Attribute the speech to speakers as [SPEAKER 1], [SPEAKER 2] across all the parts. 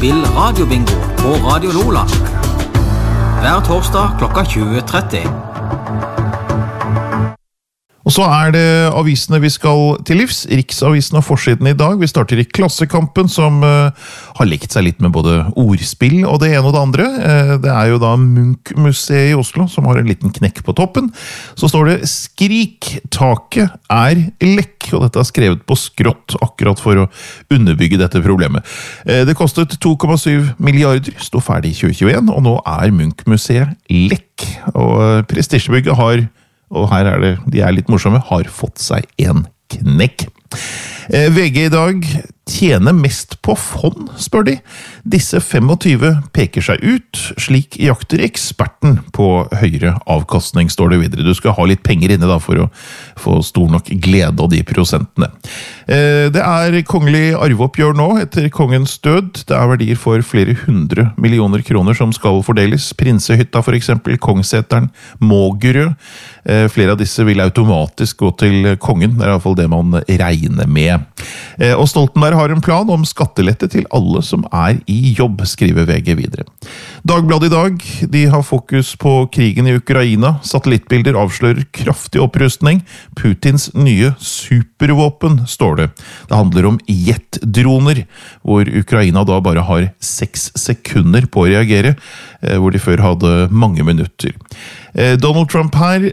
[SPEAKER 1] Spill radiobingo på Radio Lola. Hver torsdag klokka 20:30.
[SPEAKER 2] Og så det avisene vi skal til livs. Riksavisen og forsiden i dag. Vi starter i Klassekampen, som har lekt seg litt med både ordspill og det ene og det andre. Det jo da Munch-museet i Oslo, som har en liten knekk på toppen. Så står det «Skrik, taket lekk», og dette skrevet på skrått, akkurat for å underbygge dette problemet. Det kostet 2,7 milliarder, stod ferdig i 2021, og nå Munch-museet lekk. Og prestisjebygget har, og her det, de litt morsomme, har fått seg en knekk. VG i dag tjener mest på fond, spør de. Disse 25 peker seg ut, slik jakter eksperten på høyere avkastning, står det videre. Du skal ha litt penger inne da, for å få stor nok glede av de prosentene. Det kongelig arveoppgjør nå, etter kongens død. Det verdier for flere 100 millioner kroner som skal fordeles. Prinsehytta for eksempel, Kongseteren, Mågerø. Flere av disse vil automatisk gå til kongen, det I hvert fall det man regner med. Og Stoltenberg har en plan om skattelette til alle som I jobb, skriver VG videre. Dagbladet i dag, de har fokus på krigen I Ukraina. Satellittbilder avslører kraftig opprustning. Putins nye supervåpen, står det. Det handler om jetdroner, hvor Ukraina da bare har 6 sekunder på å reagere, hvor de før hadde mange minutter. Donald Trump her,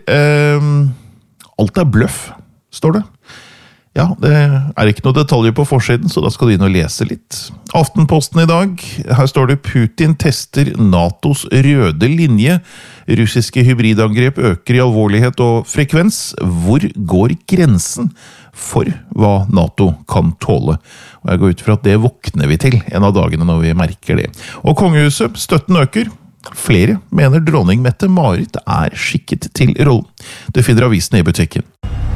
[SPEAKER 2] alt bløff, står det. Ja, det ikke noe detaljer på forsiden, så da skal du inn og lese litt. Aftenposten i dag, her står det Putin tester NATOs røde linje. Russiske hybridangrep øker I alvorlighet og frekvens. Hvor går grensen for hva NATO kan tåle? Og jeg går ut fra at det våkner vi til en av dagene når vi merker det. Og kongehuset, støtten øker. Flere mener dronning Mette-Marit skikket til rollen. Du finner avisene I butikken.